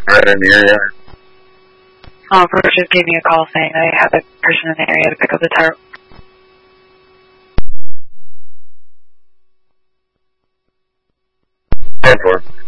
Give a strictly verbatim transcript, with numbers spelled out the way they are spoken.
right in the area. Oh, Bruce just gave me a call saying they have a person in the area to pick up the tarp. ten four.